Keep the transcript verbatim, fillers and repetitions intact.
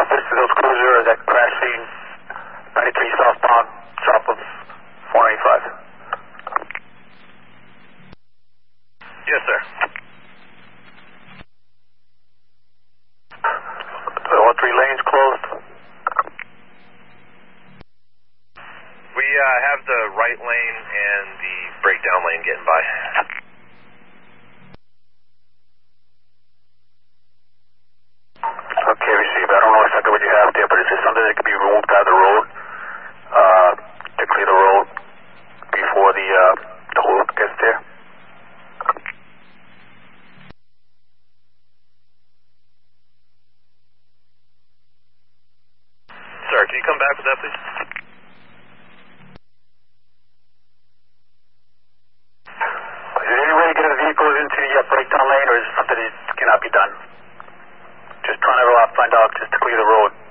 This is those cruiser that crash scene, ninety-three southbound, south of four ninety-five. Yes, sir. All three lanes closed. We uh, have the right lane and the breakdown lane getting by. Okay, receive. I don't know exactly what you have there, but is there something that can be removed out of the road uh, to clear the road before the uh, the hold gets there? Sir, can you come back with that, please? Is there any way to get the vehicles into the uh, breakdown lane, or is it something that cannot be done? Just trying to uh, find out just to clear the road.